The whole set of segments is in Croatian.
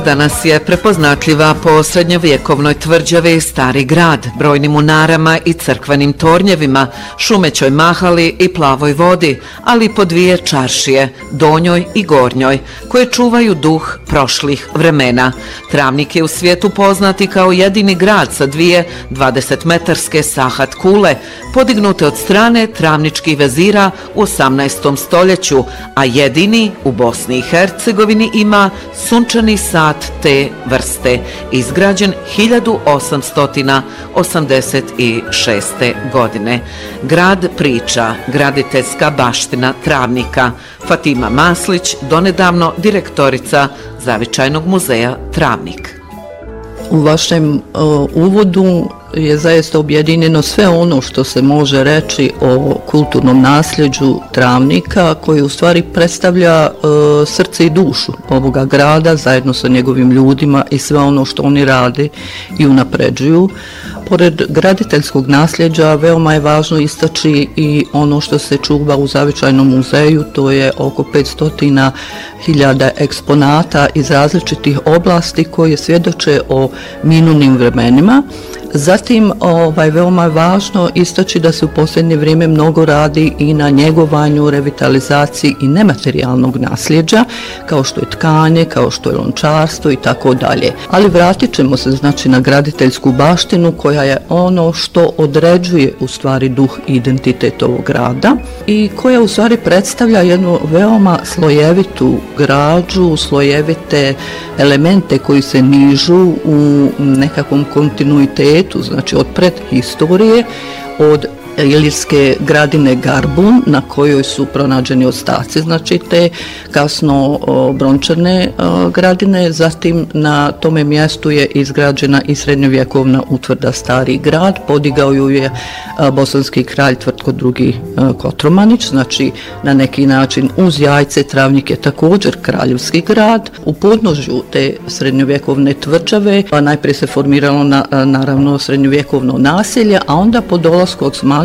Danas je prepoznatljiva po srednjovjekovnoj tvrđavi Stari grad, brojnim munarama i crkvenim tornjevima, šumećoj mahali i plavoj vodi, ali i po dvije čaršije, donjoj i gornjoj, koje čuvaju duh prošlih vremena. Travnik je u svijetu poznati kao jedini grad sa dvije 20-metarske sahat kule, podignute od strane travničkih vezira u 18. stoljeću, a jedini u Bosni i Hercegovini ima sunčani sat te vrste, izgrađen 1886. godine. Grad priča, graditeljska baština Travnika. Fatima Maslić, donedavno direktorica Zavičajnog muzeja Travnik. U vašem uvodu je zaista objedinjeno sve ono što se može reći o kulturnom nasljeđu Travnika, koji u stvari predstavlja srce i dušu ovoga grada zajedno sa njegovim ljudima i sve ono što oni rade i unapređuju. Pored graditeljskog nasljeđa veoma je važno istaći i ono što se čuva u Zavičajnom muzeju, to je oko 500.000 eksponata iz različitih oblasti koje svjedoče o minulnim vremenima. Zatim, veoma je važno istaći da se u posljednje vrijeme mnogo radi i na njegovanju, revitalizaciji i nematerijalnog nasljeđa, kao što je tkanje, kao što je lončarstvo i tako dalje. Ali vratit ćemo se znači na graditeljsku baštinu koja je ono što određuje u stvari duh i identitet ovog grada i koja u stvari predstavlja jednu veoma slojevitu građu, slojevite elemente koji se nižu u nekakvom kontinuitetu, znači od predhistorije, od ilirske gradine Garbun na kojoj su pronađeni ostaci, znači te kasno brončane gradine. Zatim na tome mjestu je izgrađena i srednjovjekovna utvrda Stari grad, podigao ju je bosanski kralj Tvrtko II. Kotromanić, znači na neki način uz Jajce Travnik je također kraljevski grad. U podnožju te srednjovjekovne tvrđave najprije se formiralo naravno srednjovjekovno naselje, a onda po dolasku Osmanlija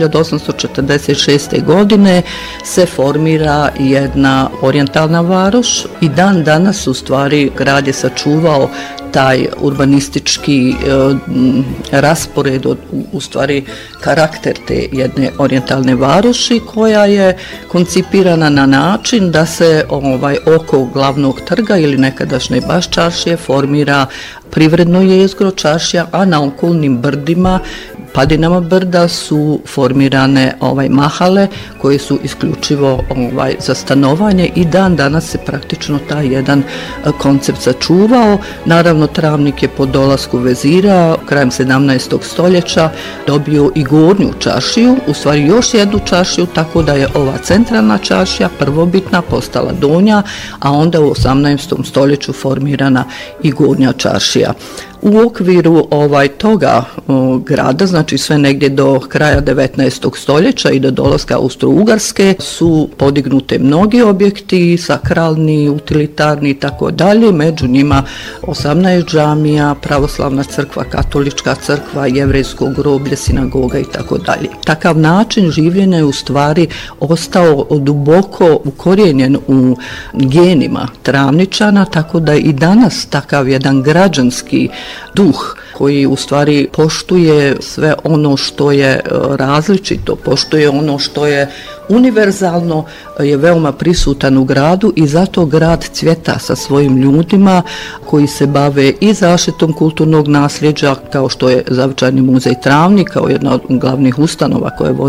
1846. godine se formira jedna orijentalna varoš i dan danas u stvari grad je sačuvao taj urbanistički raspored, u stvari karakter te jedne orijentalne varoši koja je koncipirana na način da se oko glavnog trga ili nekadašnje Baščaršije formira privredno jezgro čaršija, a na okolnim brdima, padinama brda su formirane mahale koje su isključivo za stanovanje i dan danas se praktično taj jedan koncept sačuvao. Naravno, Travnik je po dolasku vezira krajem 17. stoljeća dobio i gornju čaršiju, u stvari još jednu čaršiju, tako da je ova centralna čaršija prvobitna postala donja, a onda u 18. stoljeću formirana i gornja čaršija. U okviru toga grada, znači sve negdje do kraja 19. stoljeća i do dolaska Austro-Ugarske su podignute mnogi objekti, sakralni, utilitarni i tako dalje, među njima 18 džamija, pravoslavna crkva, katolička crkva, jevrejsko groblje, sinagoga i tako dalje. Takav način življenja je u stvari ostao duboko ukorijenjen u genima Travničana, tako da i danas takav jedan građanski duh koji u stvari poštuje sve ono što je različito, poštuje ono što je univerzalno, je veoma prisutan u gradu i zato grad cvjeta sa svojim ljudima koji se bave i zaštitom kulturnog nasljeđa, kao što je Zavičajni muzej Travnik, kao jedna od glavnih ustanova koje vodi